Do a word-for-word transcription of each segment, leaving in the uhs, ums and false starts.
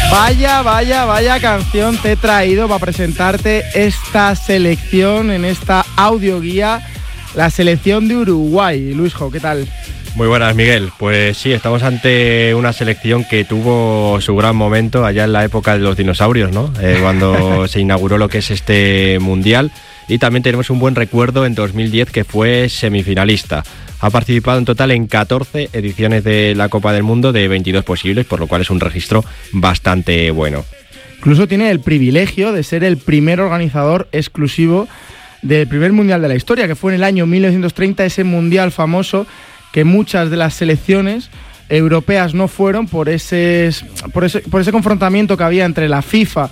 Vaya, vaya, vaya canción te he traído para presentarte esta selección en esta audioguía, la selección de Uruguay. Luisjo, ¿qué tal? Muy buenas, Miguel. Pues sí, estamos ante una selección que tuvo su gran momento allá en la época de los dinosaurios, ¿no? Eh, cuando se inauguró lo que es este mundial. Y también tenemos un buen recuerdo en dos mil diez, que fue semifinalista. Ha participado en total en catorce ediciones de la Copa del Mundo de veintidós posibles, por lo cual es un registro bastante bueno. Incluso tiene el privilegio de ser el primer organizador exclusivo del primer mundial de la historia, que fue en el año mil novecientos treinta, ese mundial famoso que muchas de las selecciones europeas no fueron por ese, por ese, por ese confrontamiento que había entre la FIFA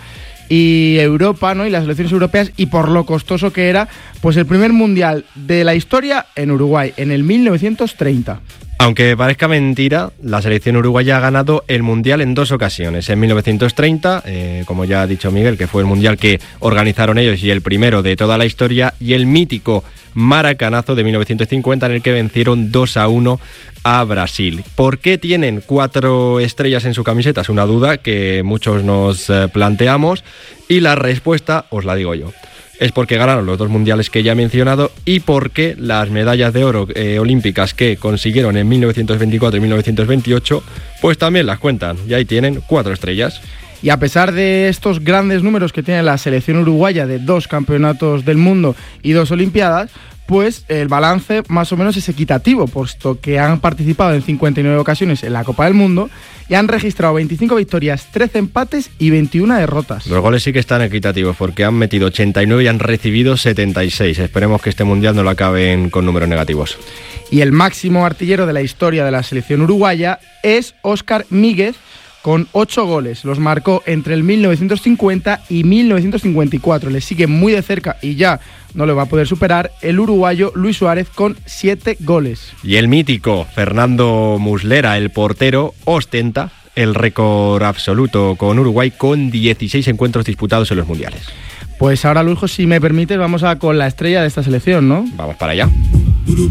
y Europa, ¿no? Y las selecciones europeas, y por lo costoso que era, pues el primer mundial de la historia en Uruguay, en el mil novecientos treinta. Aunque parezca mentira, la selección uruguaya ha ganado el mundial en dos ocasiones. En mil novecientos treinta, eh, como ya ha dicho Miguel, que fue el mundial que organizaron ellos y el primero de toda la historia, y el mítico Maracanazo de mil novecientos cincuenta, en el que vencieron dos a uno a Brasil. ¿Por qué tienen cuatro estrellas en su camiseta? Es una duda que muchos nos eh, planteamos, y la respuesta os la digo yo. Es porque ganaron los dos mundiales que ya he mencionado, y porque las medallas de oro eh, olímpicas que consiguieron en mil novecientos veinticuatro y mil novecientos veintiocho, pues también las cuentan, y ahí tienen cuatro estrellas. Y a pesar de estos grandes números que tiene la selección uruguaya de dos campeonatos del mundo y dos olimpiadas, pues el balance más o menos es equitativo, puesto que han participado en cincuenta y nueve ocasiones en la Copa del Mundo y han registrado veinticinco victorias, trece empates y veintiuna derrotas. Los goles sí que están equitativos, porque han metido ochenta y nueve y han recibido setenta y seis. Esperemos que este mundial no lo acaben con números negativos. Y el máximo artillero de la historia de la selección uruguaya es Óscar Míguez, con ocho goles. Los marcó entre el mil novecientos cincuenta y mil novecientos cincuenta y cuatro. Le sigue muy de cerca, y ya no le va a poder superar, el uruguayo Luis Suárez con siete goles. Y el mítico Fernando Muslera, el portero, ostenta el récord absoluto con Uruguay, con dieciséis encuentros disputados en los mundiales. Pues ahora, Luisjo, si me permites, vamos a con la estrella de esta selección, ¿no? Vamos para allá.